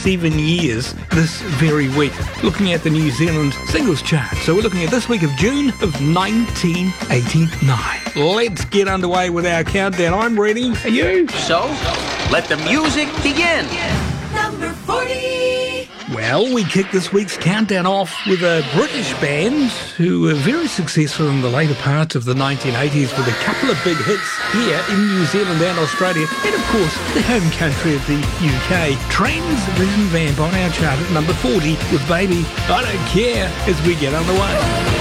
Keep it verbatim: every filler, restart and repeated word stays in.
seven years this very week, looking at the New Zealand singles chart. So we're looking at this week of June of nineteen eighty-nine. Let's get underway with our countdown. I'm ready. Are you? So, let the music begin. Number forty. Well, we kick this week's countdown off with a British band who were very successful in the later parts of the nineteen eighties with a couple of big hits here in New Zealand and Australia, and of course the home country of the U K. Trans Vision Vamp on our chart at number forty with Baby I Don't Care as we get underway.